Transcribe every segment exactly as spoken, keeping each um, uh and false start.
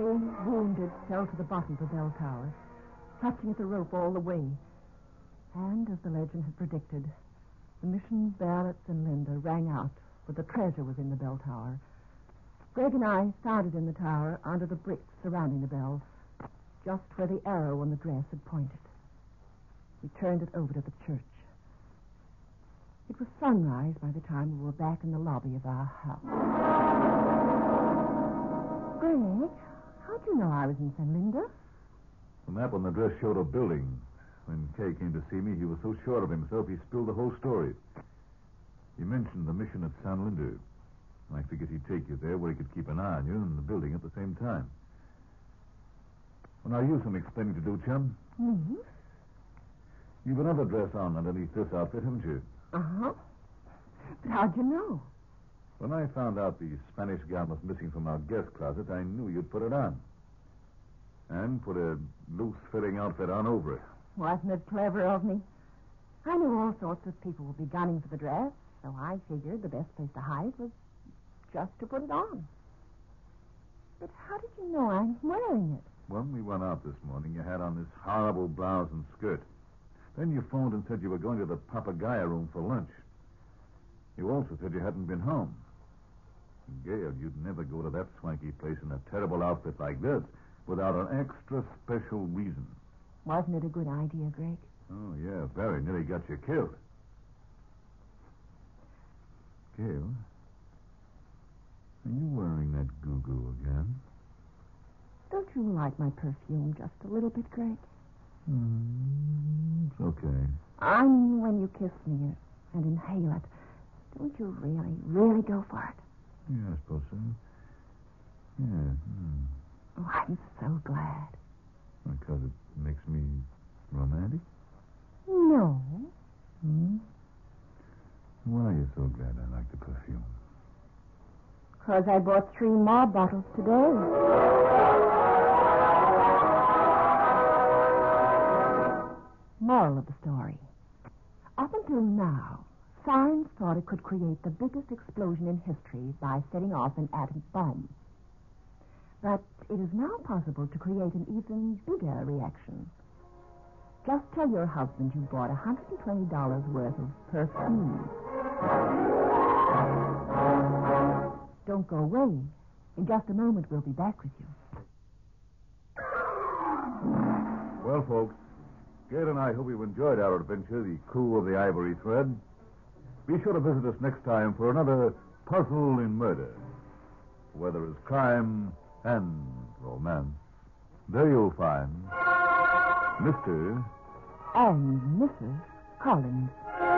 wounded, fell to the bottom of the bell tower, clutching at the rope all the way. And, as the legend had predicted, the mission bells and Linda rang out, for the treasure was in the bell tower. Greg and I started in the tower under the bricks surrounding the bell, just where the arrow on the dress had pointed. We turned it over to the church. It was sunrise by the time we were back in the lobby of our house. Greg, how'd you know I was in San Linda? The map on the dress showed a building. When Kay came to see me, he was so sure of himself he spilled the whole story. He mentioned the mission at San Linda. I figured he'd take you there where he could keep an eye on you and the building at the same time. Well, now, you've some explaining to do, chum. Me? You've another dress on underneath this outfit, haven't you? Uh-huh. But how'd you know? When I found out the Spanish gown was missing from our guest closet, I knew you'd put it on. And put a loose-fitting outfit on over it. Wasn't it clever of me? I knew all sorts of people would be gunning for the dress, so I figured the best place to hide was just to put it on. But how did you know I'm wearing it? When we went out this morning, you had on this horrible blouse and skirt. Then you phoned and said you were going to the Papagayo room for lunch. You also said you hadn't been home. Gail, you'd never go to that swanky place in a terrible outfit like this without an extra special reason. Wasn't it a good idea, Greg? Oh, yeah, very. Nearly got you killed. Gail, are you wearing that goo-goo again? Don't you like my perfume just a little bit, Greg? Mm, it's okay. I mean, when you kiss me and inhale it, don't you really, really go for it? Yeah, I suppose so. Yeah. Mm. Oh, I'm so glad. Because it makes me romantic? No. Hmm? Why are you so glad I like the perfume? Because I bought three more bottles today. Moral of the story. Up until now, science thought it could create the biggest explosion in history by setting off an atom bomb. But it is now possible to create an even bigger reaction. Just tell your husband you bought one hundred twenty dollars worth of perfume. Don't go away. In just a moment, we'll be back with you. Well, folks, Gail and I hope you've enjoyed our adventure, The Coup of the Ivory Thread. Be sure to visit us next time for another Puzzle in Murder. Where there is crime and romance, there you'll find Mister And Missus Collins.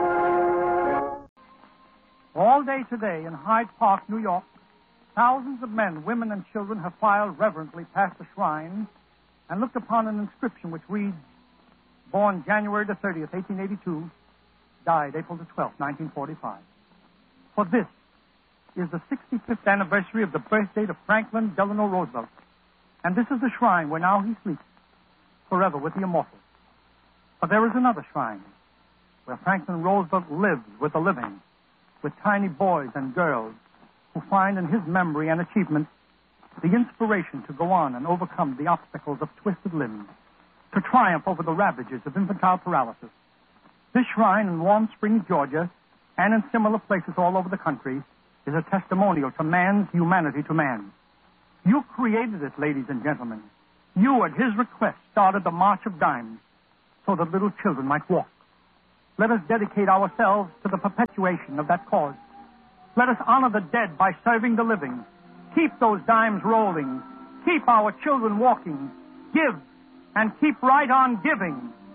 All day today in Hyde Park, New York, thousands of men, women, and children have filed reverently past the shrine and looked upon an inscription which reads, born January the thirtieth, eighteen eighty-two, died April the twelfth, nineteen forty-five. For this is the sixty-fifth anniversary of the birth date of Franklin Delano Roosevelt. And this is the shrine where now he sleeps, forever with the immortals. But there is another shrine where Franklin Roosevelt lives with the living, with tiny boys and girls who find in his memory and achievement the inspiration to go on and overcome the obstacles of twisted limbs, to triumph over the ravages of infantile paralysis. This shrine in Warm Springs, Georgia, and in similar places all over the country, is a testimonial to man's humanity to man. You created it, ladies and gentlemen. You, at his request, started the March of Dimes so that little children might walk. Let us dedicate ourselves to the perpetuation of that cause. Let us honor the dead by serving the living. Keep those dimes rolling. Keep our children walking. Give and keep right on giving.